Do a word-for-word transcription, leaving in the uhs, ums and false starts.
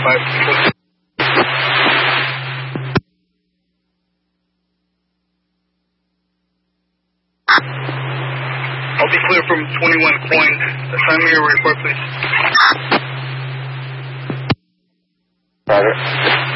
five. I'll be clear from twenty-one coin. Assign me your report, please. Roger.